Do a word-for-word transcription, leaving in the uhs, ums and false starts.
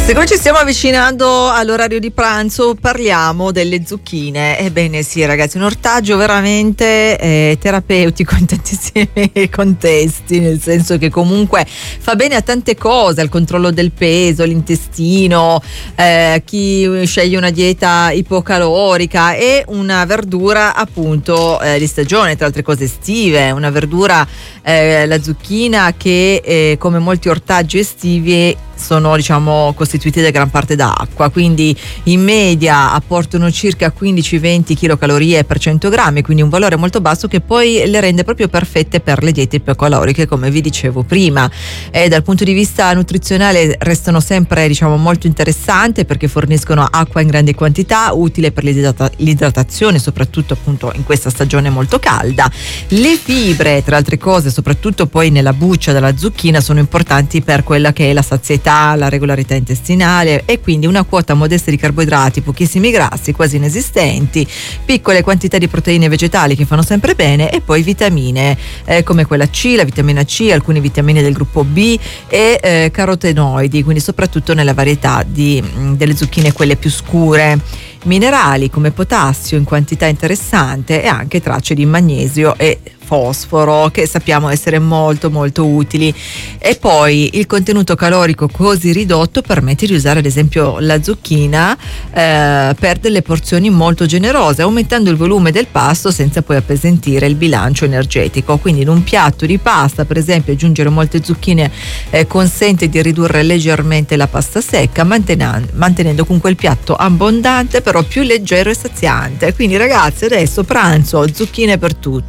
Siccome ci stiamo avvicinando all'orario di pranzo, parliamo delle zucchine. Ebbene sì, ragazzi, un ortaggio veramente eh, terapeutico in tantissimi contesti, nel senso che comunque fa bene a tante cose, al controllo del peso, l'intestino, eh, chi sceglie una dieta ipocalorica, e una verdura appunto eh, di stagione, tra altre cose estive, una verdura, eh, la zucchina, che eh, come molti ortaggi estivi sono, diciamo, costituiti da gran parte da acqua, quindi in media apportano circa quindici venti chilocalorie per cento grammi, quindi un valore molto basso che poi le rende proprio perfette per le diete ipocaloriche, come vi dicevo prima. E dal punto di vista nutrizionale restano sempre, diciamo, molto interessanti perché forniscono acqua in grandi quantità, utile per l'idrata- l'idratazione, soprattutto appunto in questa stagione molto calda. Le fibre, tra altre cose, soprattutto poi nella buccia della zucchina, sono importanti per quella che è la sazietà, la regolarità intestinale, e quindi una quota modesta di carboidrati, pochissimi grassi, quasi inesistenti, piccole quantità di proteine vegetali che fanno sempre bene, e poi vitamine eh, come quella C, la vitamina C, alcune vitamine del gruppo B e eh, carotenoidi, quindi soprattutto nella varietà di, mh, delle zucchine quelle più scure. Minerali come potassio in quantità interessante, e anche tracce di magnesio e fosforo, che sappiamo essere molto molto utili. E poi il contenuto calorico così ridotto permette di usare ad esempio la zucchina eh, per delle porzioni molto generose, aumentando il volume del pasto senza poi appesantire il bilancio energetico. Quindi in un piatto di pasta, per esempio, aggiungere molte zucchine eh, consente di ridurre leggermente la pasta secca, mantenendo, mantenendo comunque il piatto abbondante però più leggero e saziante. Quindi ragazzi, adesso pranzo, zucchine per tutti.